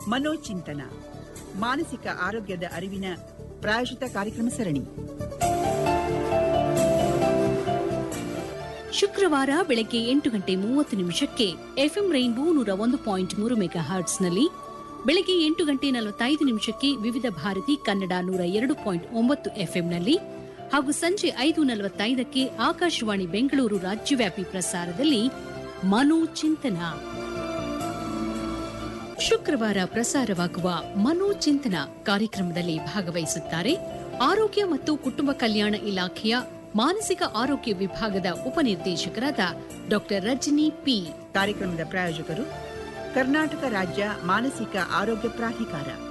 ಮನೋಚಿಂತನ ಮಾನಸಿಕ ಆರೋಗ್ಯದ ಅರಿವಿನ ಪ್ರಾಯೋಜಿತ ಕಾರ್ಯಕ್ರಮ ಸರಣಿ. ಶುಕ್ರವಾರ ಬೆಳಗ್ಗೆ 8:30 ಎಫ್ಎಂ ರೈನ್ಬೋ 101.3 ಮೆಗಾಹರ್ಟ್ಸ್ನಲ್ಲಿ, ಬೆಳಗ್ಗೆ 8:45 ವಿವಿಧ ಭಾರತಿ ಕನ್ನಡ 102.9 ಎಫ್ಎಂನಲ್ಲಿ ಹಾಗೂ ಸಂಜೆ 5:45 ಆಕಾಶವಾಣಿ ಬೆಂಗಳೂರು ರಾಜ್ಯವ್ಯಾಪಿ ಪ್ರಸಾರದಲ್ಲಿ ಮನೋಚಿಂತನ. ಶುಕ್ರವಾರ ಪ್ರಸಾರವಾಗುವ ಮನೋಚಿಂತನ ಕಾರ್ಯಕ್ರಮದಲ್ಲಿ ಭಾಗವಹಿಸುತ್ತಾರೆ ಆರೋಗ್ಯ ಮತ್ತು ಕುಟುಂಬ ಕಲ್ಯಾಣ ಇಲಾಖೆಯ ಮಾನಸಿಕ ಆರೋಗ್ಯ ವಿಭಾಗದ ಉಪನಿರ್ದೇಶಕರಾದ ಡಾ ರಜನಿ ಪಿ. ಕಾರ್ಯಕ್ರಮದ ಪ್ರಾಯೋಜಕರು ಕರ್ನಾಟಕ ರಾಜ್ಯ ಮಾನಸಿಕ ಆರೋಗ್ಯ ಪ್ರಾಧಿಕಾರ.